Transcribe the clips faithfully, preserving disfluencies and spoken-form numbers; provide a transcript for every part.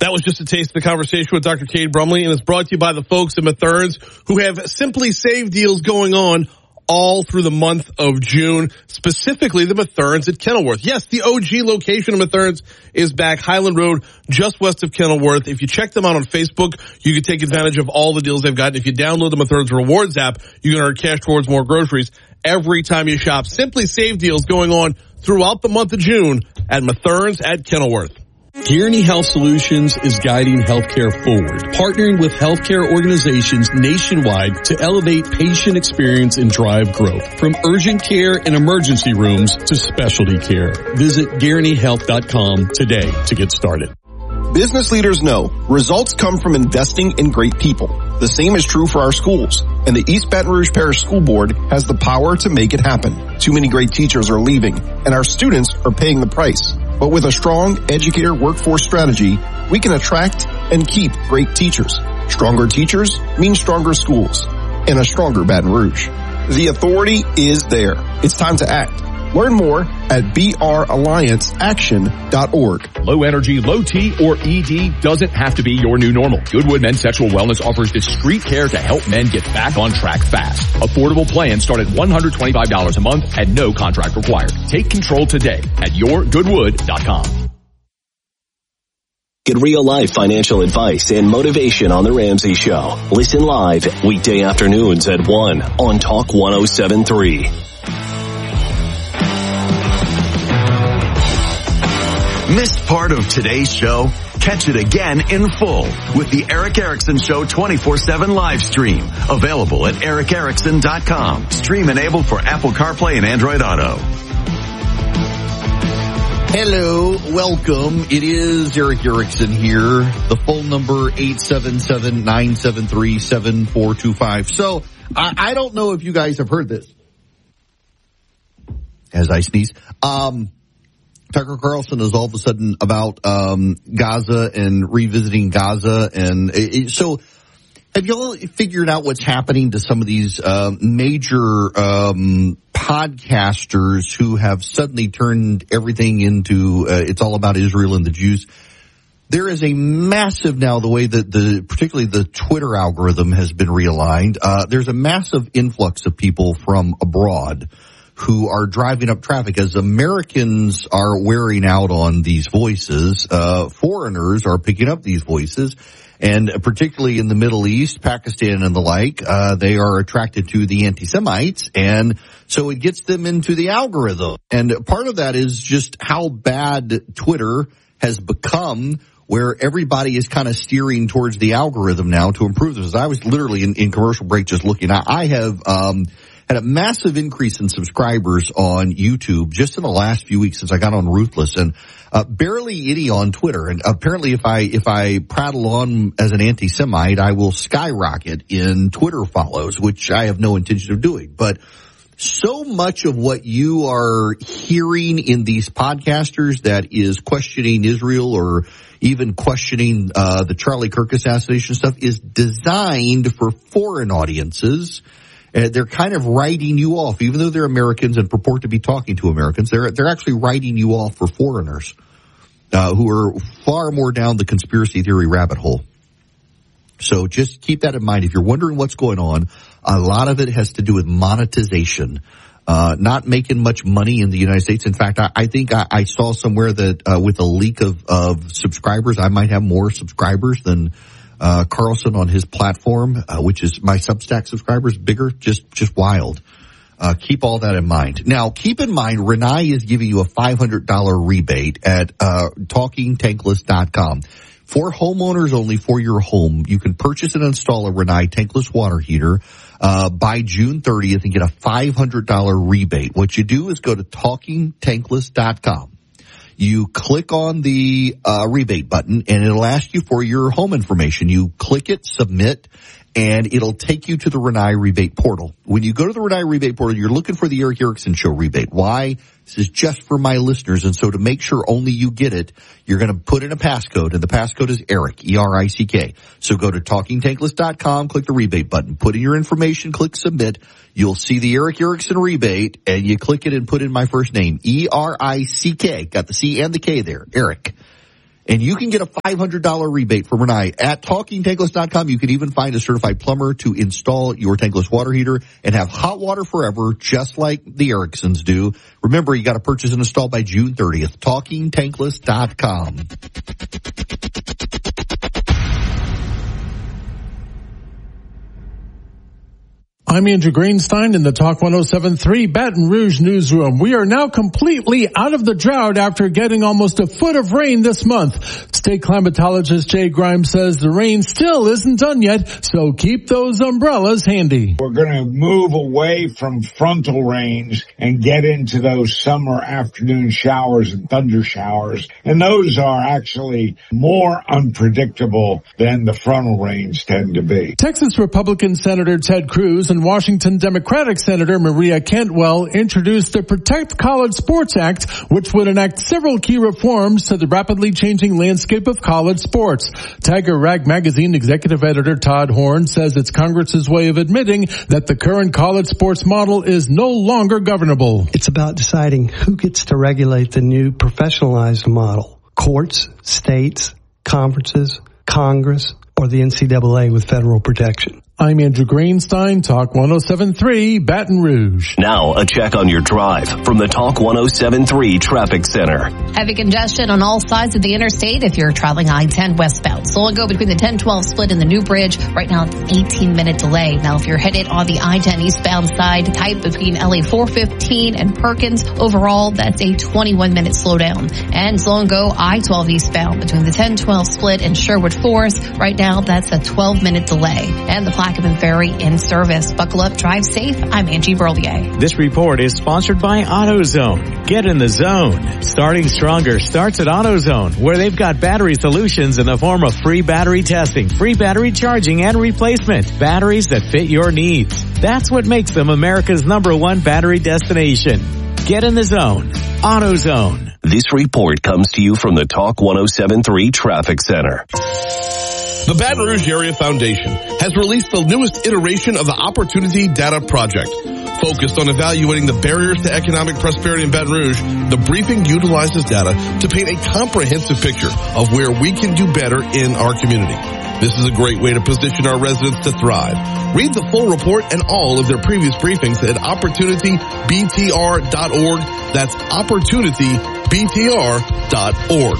That was just a taste of the conversation with Doctor Cade Brumley, and it's brought to you by the folks at Mathern's, who have Simply Save deals going on all through the month of June, specifically the Mathern's at Kenilworth. Yes, the O G location of Mathern's is back, Highland Road, just west of Kenilworth. If you check them out on Facebook, you can take advantage of all the deals they've got. If you download the Mathern's Rewards app, you can earn cash towards more groceries every time you shop. Simply Save deals going on throughout the month of June at Mathern's at Kenilworth. Guaranty Health Solutions is guiding healthcare forward, partnering with healthcare organizations nationwide to elevate patient experience and drive growth. From urgent care and emergency rooms to specialty care. Visit guaranty health dot com today to get started. Business leaders know results come from investing in great people. The same is true for our schools, and the East Baton Rouge Parish School Board has the power to make it happen. Too many great teachers are leaving, and our students are paying the price. But with a strong educator workforce strategy, we can attract and keep great teachers. Stronger teachers mean stronger schools and a stronger Baton Rouge. The authority is there. It's time to act. Learn more at b r alliance action dot org. Low energy, low T, or E D doesn't have to be your new normal. Goodwood Men's Sexual Wellness offers discreet care to help men get back on track fast. Affordable plans start at one hundred twenty-five dollars a month and no contract required. Take control today at your goodwood dot com. Get real-life financial advice and motivation on The Ramsey Show. Listen live weekday afternoons at one on Talk one oh seven point three. Missed part of today's show? Catch it again in full with the Eric Erickson Show twenty-four seven live stream. Available at eric erickson dot com. Stream enabled for Apple CarPlay and Android Auto. Hello, welcome. It is Eric Erickson here. The phone number eight seven seven, nine seven three, seven four two five. So, I, I don't know if you guys have heard this. As I sneeze. Um... Tucker Carlson is all of a sudden about um, Gaza and revisiting Gaza. And it, so have y'all figured out what's happening to some of these uh, major um, podcasters who have suddenly turned everything into uh, it's all about Israel and the Jews? There is a massive now, the way that the, particularly the Twitter algorithm has been realigned, uh, there's a massive influx of people from abroad who are driving up traffic. As Americans are wearing out on these voices, uh, foreigners are picking up these voices, and particularly in the Middle East, Pakistan and the like, uh, they are attracted to the anti-Semites, and so it gets them into the algorithm. And part of that is just how bad Twitter has become, where everybody is kind of steering towards the algorithm now to improve this. I was literally in, in commercial break just looking. I, I have, um, had a massive increase in subscribers on YouTube just in the last few weeks since I got on Ruthless, and uh, barely any on Twitter. And apparently if I, if I prattle on as an anti-Semite, I will skyrocket in Twitter follows, which I have no intention of doing. But so much of what you are hearing in these podcasters that is questioning Israel or even questioning uh, the Charlie Kirk assassination stuff is designed for foreign audiences. Uh, they're kind of writing you off, even though they're Americans and purport to be talking to Americans. They're they're actually writing you off for foreigners uh, who are far more down the conspiracy theory rabbit hole. So just keep that in mind. If you're wondering what's going on, a lot of it has to do with monetization, uh, not making much money in the United States. In fact, I, I think I, I saw somewhere that uh, with a leak of, of subscribers, I might have more subscribers than Uh, Carlson on his platform, uh, which is my Substack subscribers, bigger, just, just wild. Uh, keep all that in mind. Now, keep in mind, Renai is giving you a five hundred dollars rebate at, uh, talking tankless dot com. For homeowners only, for your home, you can purchase and install a Renai tankless water heater, uh, by June thirtieth and get a five hundred dollars rebate. What you do is go to talking tankless dot com. You click on the uh, rebate button, and it'll ask you for your home information. You click it, submit, and it'll take you to the Renai rebate portal. When you go to the Renai rebate portal, you're looking for the Eric Erickson Show rebate. Why? This is just for my listeners, and so to make sure only you get it, you're going to put in a passcode, and the passcode is Eric, E R I C K. So go to talking tankless dot com, click the rebate button, put in your information, click submit. You'll see the Eric Erickson rebate, and you click it and put in my first name, E R I C K. Got the C and the K there, Eric. And you can get a five hundred dollars rebate from Renee. At talking tankless dot com, you can even find a certified plumber to install your tankless water heater and have hot water forever, just like the Ericssons do. Remember, you got to purchase and install by June thirtieth. talking tankless dot com. I'm Andrew Greenstein in the Talk one oh seven point three Baton Rouge newsroom. We are now completely out of the drought after getting almost a foot of rain this month. State climatologist Jay Grimes says the rain still isn't done yet, so keep those umbrellas handy. We're going to move away from frontal rains and get into those summer afternoon showers and thunder showers, and those are actually more unpredictable than the frontal rains tend to be. Texas Republican Senator Ted Cruz and Washington Democratic Senator Maria Cantwell introduced the Protect College Sports Act, which would enact several key reforms to the rapidly changing landscape of college sports. Tiger Rag Magazine executive editor Todd Horn says it's Congress's way of admitting that the current college sports model is no longer governable. It's about deciding who gets to regulate the new professionalized model. Courts, states, conferences, Congress, or the N C double A with federal protection. I'm Andrew Greenstein, Talk one oh seven point three, Baton Rouge. Now, a check on your drive from the Talk one oh seven point three Traffic Center. Heavy congestion on all sides of the interstate if you're traveling I ten westbound. So we'll go between the ten twelve split and the New Bridge. Right now, it's an eighteen minute delay. Now, if you're headed on the I ten eastbound side, tight between L A four fifteen and Perkins, overall, that's a twenty-one minute slowdown. And slow and go I twelve eastbound between the ten twelve split and Sherwood Forest. Right now, that's a twelve minute delay. And the Plaquemine Ferry in service. Buckle up, drive safe. I'm Angie Berlier. This report is sponsored by AutoZone. Get in the zone. Starting stronger starts at AutoZone, where they've got battery solutions in the form of free battery testing, free battery charging, and replacement. Batteries that fit your needs. That's what makes them America's number one battery destination. Get in the zone. AutoZone. This report comes to you from the Talk one oh seven point three Traffic Center. The Baton Rouge Area Foundation has released the newest iteration of the Opportunity Data Project. Focused on evaluating the barriers to economic prosperity in Baton Rouge, the briefing utilizes data to paint a comprehensive picture of where we can do better in our community. This is a great way to position our residents to thrive. Read the full report and all of their previous briefings at opportunity b t r dot org. That's opportunity b t r dot org.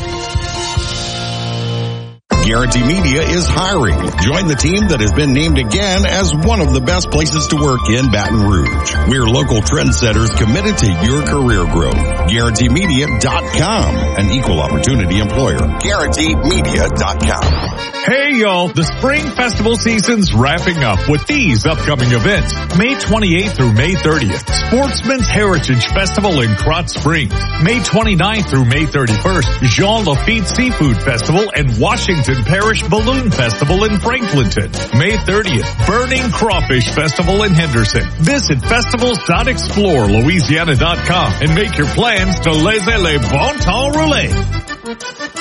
Guarantee Media is hiring. Join the team that has been named again as one of the best places to work in Baton Rouge. We're local trendsetters committed to your career growth. Guarantee Media dot com, an equal opportunity employer. Guarantee Media dot com. Hey y'all, the spring festival season's wrapping up with these upcoming events. May twenty-eighth through May thirtieth, Sportsman's Heritage Festival in Krotz Springs. May twenty-ninth through May thirty-first, Jean Lafitte Seafood Festival and Washington Parish Balloon Festival in Franklinton. May thirtieth, Burning Crawfish Festival in Henderson. Visit festivals dot explore louisiana dot com and make your plans to laissez le bon temps rouler.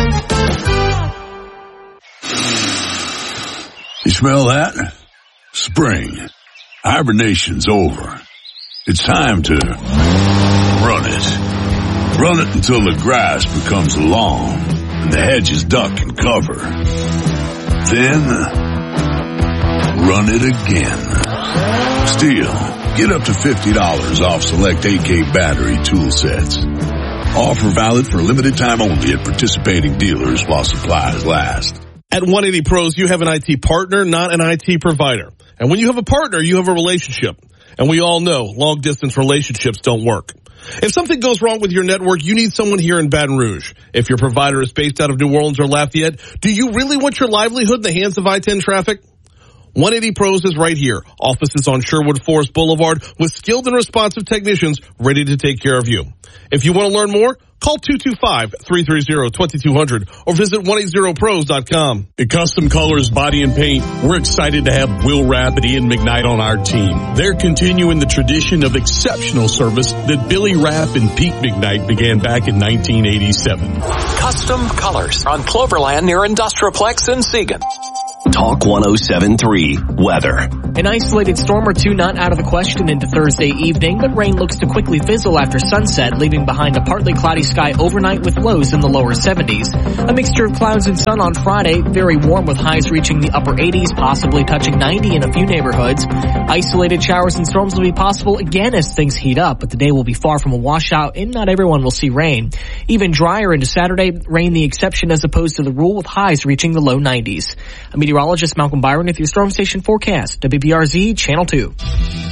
You smell that? Spring. Hibernation's over. It's time to run it. Run it until the grass becomes long and the hedges duck and cover. Then, run it again. Still, get up to fifty dollars off select A K battery tool sets. Offer valid for limited time only at participating dealers while supplies last. At one eighty Pros, you have an I T partner, not an I T provider. And when you have a partner, you have a relationship. And we all know long-distance relationships don't work. If something goes wrong with your network, you need someone here in Baton Rouge. If your provider is based out of New Orleans or Lafayette, do you really want your livelihood in the hands of I ten traffic? one eighty Pros is right here. Offices on Sherwood Forest Boulevard with skilled and responsive technicians ready to take care of you. If you want to learn more, call two two five, three three zero, two two zero zero or visit one eighty pros dot com. At Custom Colors Body and Paint, we're excited to have Will Rapp and Ian McKnight on our team. They're continuing the tradition of exceptional service that Billy Rapp and Pete McKnight began back in nineteen eighty-seven. Custom Colors on Cloverland near Industrialplex in Seagan. Talk one oh seven point three Weather. An isolated storm or two not out of the question into Thursday evening, but rain looks to quickly fizzle after sunset, leaving behind a partly cloudy sky overnight with lows in the lower seventies. A mixture of clouds and sun on Friday, very warm with highs reaching the upper eighties, possibly touching ninety in a few neighborhoods. Isolated showers and storms will be possible again as things heat up, but the day will be far from a washout and not everyone will see rain. Even drier into Saturday, rain the exception as opposed to the rule, with highs reaching the low nineties. A meteorologist, Malcolm Byron, with your Storm Station forecast. W B R Z Channel two.